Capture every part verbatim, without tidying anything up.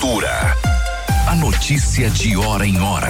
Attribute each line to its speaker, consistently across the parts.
Speaker 1: Cultura. A notícia de hora em hora.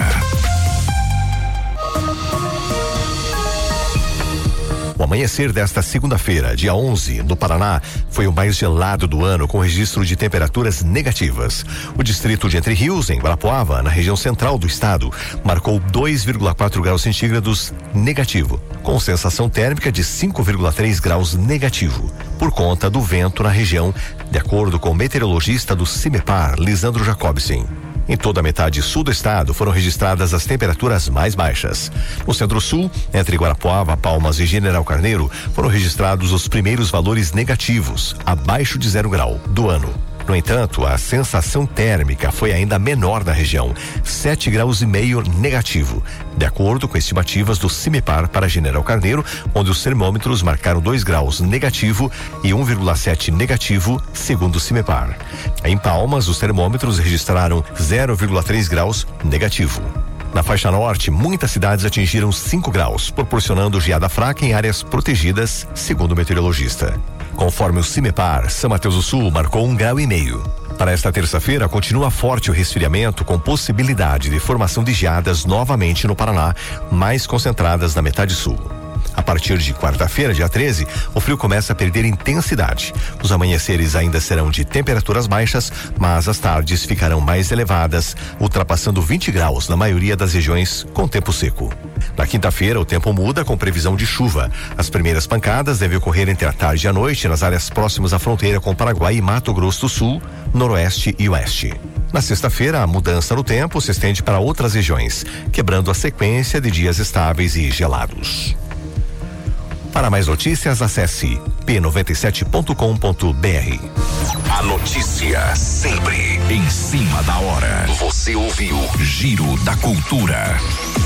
Speaker 2: O amanhecer desta segunda-feira, dia onze, no Paraná, foi o mais gelado do ano, com registro de temperaturas negativas. O distrito de Entre Rios, em Guarapuava, na região central do estado, marcou dois vírgula quatro graus centígrados negativo, com sensação térmica de cinco vírgula três graus negativo, por conta do vento na região, de acordo com o meteorologista do CIMEPAR, Lisandro Jacobsen. Em toda a metade sul do estado foram registradas as temperaturas mais baixas. No centro-sul, entre Guarapuava, Palmas e General Carneiro, foram registrados os primeiros valores negativos, abaixo de zero grau, do ano. No entanto, a sensação térmica foi ainda menor na região, sete graus e meio negativo, de acordo com estimativas do CIMEPAR para General Carneiro, onde os termômetros marcaram dois graus negativo e um vírgula sete negativo, segundo o CIMEPAR. Em Palmas, os termômetros registraram zero vírgula três graus negativo. Na faixa norte, muitas cidades atingiram cinco graus, proporcionando geada fraca em áreas protegidas, segundo o meteorologista. Conforme o CIMEPAR, São Mateus do Sul marcou um grau e meio. Para esta terça-feira, continua forte o resfriamento, com possibilidade de formação de geadas novamente no Paraná, mais concentradas na metade sul. A partir de quarta-feira, dia treze, o frio começa a perder intensidade. Os amanheceres ainda serão de temperaturas baixas, mas as tardes ficarão mais elevadas, ultrapassando vinte graus na maioria das regiões com tempo seco. Na quinta-feira, o tempo muda com previsão de chuva. As primeiras pancadas devem ocorrer entre a tarde e a noite nas áreas próximas à fronteira com Paraguai e Mato Grosso do Sul, Noroeste e Oeste. Na sexta-feira, a mudança no tempo se estende para outras regiões, quebrando a sequência de dias estáveis e gelados. Para mais notícias, acesse p noventa e sete ponto com ponto b r.
Speaker 1: A notícia sempre em cima da hora. Você ouviu Giro da Cultura.